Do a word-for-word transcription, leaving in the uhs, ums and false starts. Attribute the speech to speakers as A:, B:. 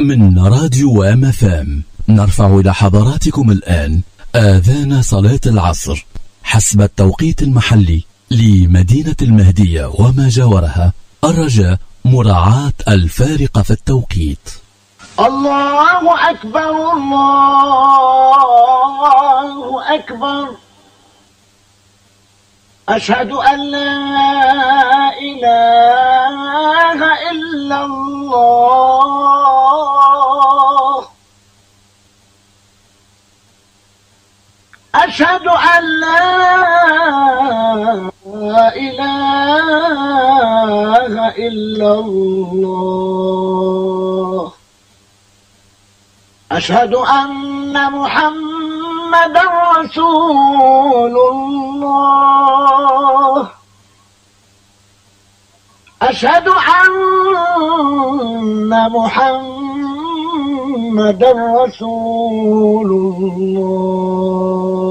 A: من راديو ام اف ام نرفع إلى حضراتكم الآن آذان صلاة العصر حسب التوقيت المحلي لمدينة المهدية وما جاورها، الرجاء مراعاة الفارق في التوقيت.
B: الله أكبر الله أكبر، أشهد أن لا إله إلا الله، أشهد أن لا إله إلا الله، أشهد أن محمدا رسول الله، أشهد أن محمدا رسول الله.